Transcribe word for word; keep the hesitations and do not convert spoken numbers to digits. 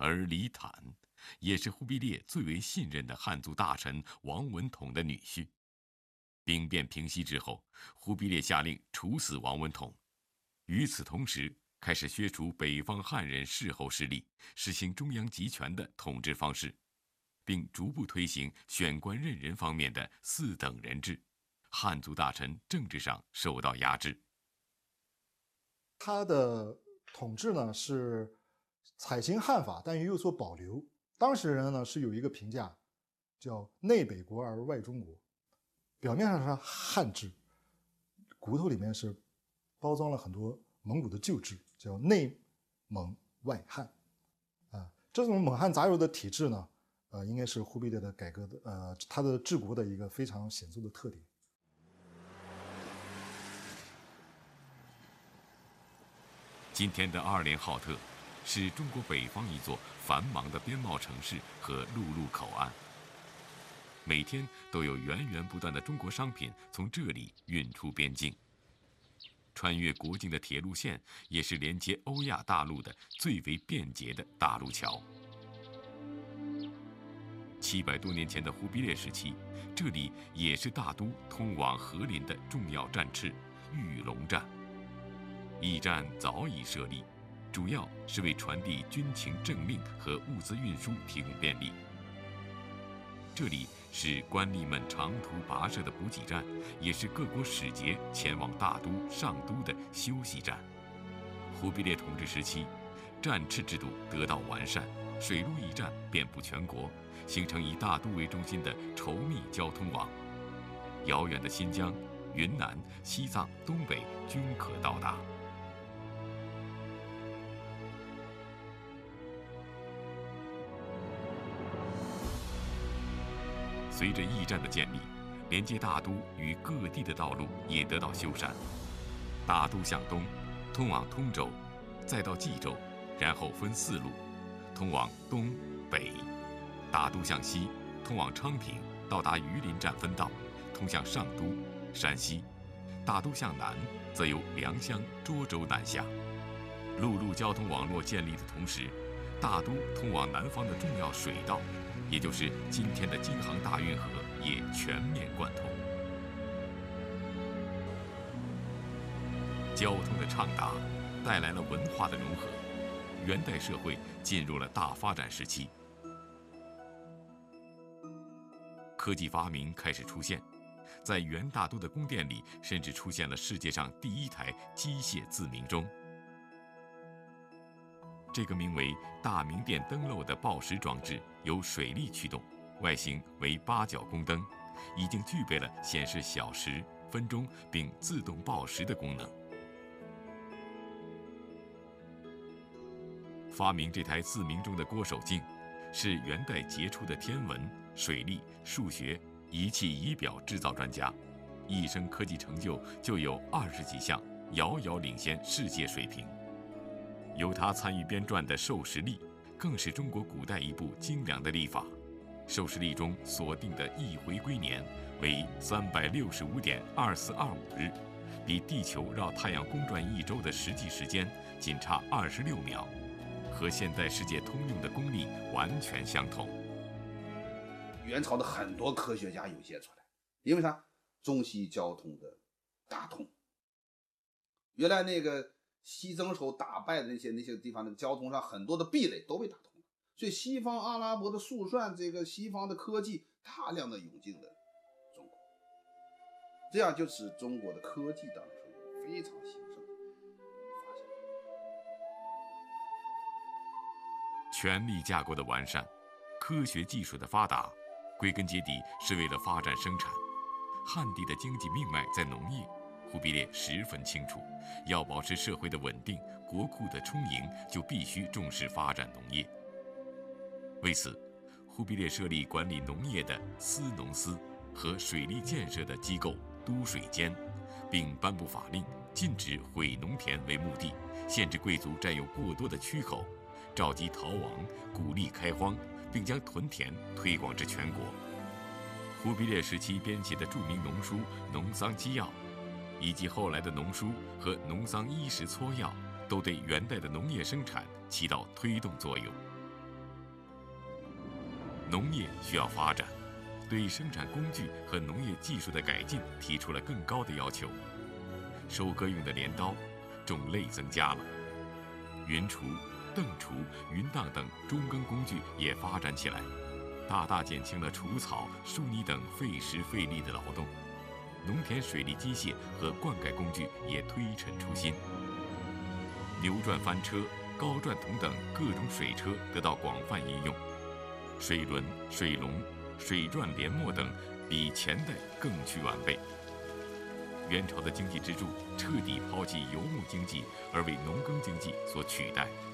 而李坦也是忽必烈最为信任的汉族大臣王文统的女婿。兵变平息之后，忽必烈下令处死王文统。与此同时，开始削除北方汉人世侯势力，实行中央集权的统治方式，并逐步推行选官任人方面的四等人制，汉族大臣政治上受到压制。 他的统治呢是采行汉法，但又有所保留。当时人呢是有一个评价，叫内北国而外中国，表面上是汉制，骨头里面是包装了很多蒙古的旧制，叫内蒙外汉。啊，这种蒙汉杂糅的体制呢，呃，应该是忽必烈的改革的，呃，他的治国的一个非常显著的特点。 今天的阿尔连浩特是中国北方一座繁忙的边贸城市和陆路口岸，每天都有源源不断的中国商品从这里运出边境。穿越国境的铁路线也是连接欧亚大陆的最为便捷的大陆桥。七百多年前的忽必烈时期，这里也是大都通往和林的重要战赤——玉龙站。驿站早已设立，主要是为传递军情政令和物资运输提供便利。这里是官吏们长途跋涉的补给站，也是各国使节前往大都、上都的休息站。忽必烈统治时期，站赤制度得到完善，水陆驿站遍布全国，形成以大都为中心的稠密交通网。遥远的新疆、云南、西藏、东北均可到达。随着驿站的建立，连接大都与各地的道路也得到修缮。大都向东，通往通州，再到冀州，然后分四路，通往东北；大都向西，通往昌平，到达榆林站分道，通向上都、山西；大都向南，则由良乡、涿州南下。陆路交通网络建立的同时，大都通往南方的重要水道，也就是今天的京杭大运河，也全面贯通。交通的畅达带来了文化的融合，元代社会进入了大发展时期。科技发明开始出现，在元大都的宫殿里，甚至出现了世界上第一台机械自鸣钟。这个名为大明殿灯笼的报时装置由水力驱动，外形为八角宫灯，已经具备了显示小时、分钟并自动报时的功能。发明这台自鸣钟的郭守敬，是元代杰出的天文、水利、数学、仪器仪表制造专家，一生科技成就就有二十几项，遥遥领先世界水平。由他参与编撰的《授时历》，更是中国古代一部精良的历法。《授时历》中所定的一回归年为三百六十五点二四二五日，比地球绕太阳公转一周的实际时间仅差二十六秒，和现代世界通用的公历完全相同。 元朝的很多科学家涌现出来，因为啥？中西交通的打通。原来那个西征时候打败的那些那些地方的交通上很多的壁垒都被打通了，所以西方阿拉伯的速算，这个西方的科技大量的涌进了中国，这样就使中国的科技当中有非常兴盛的发展。 权力架构的完善，科学技术的发达，归根结底是为了发展生产。汉地的经济命脉在农业，忽必烈十分清楚，要保持社会的稳定，国库的充盈，就必须重视发展农业。为此，忽必烈设立管理农业的司农司和水利建设的机构都水监，并颁布法令，禁止毁农田为牧地，限制贵族占有过多的区口，召集逃亡，鼓励开荒，并将屯田推广至全国。忽必烈时期编写的著名农书《农桑基要》，以及后来的农书和农桑衣食撮要，都对元代的农业生产起到推动作用。 农业需要发展，对生产工具和农业技术的改进提出了更高的要求。收割用的镰刀种类增加了，云锄、蹬锄、云荡等中耕工具也发展起来，大大减轻了除草、疏泥等费时费力的劳动。农田水利机械和灌溉工具也推陈出新，牛转翻车、高转筒等各种水车得到广泛应用，水轮、水龙、水转连磨等比前代更趋完备。元朝的经济支柱彻底抛弃游牧经济，而为农耕经济所取代。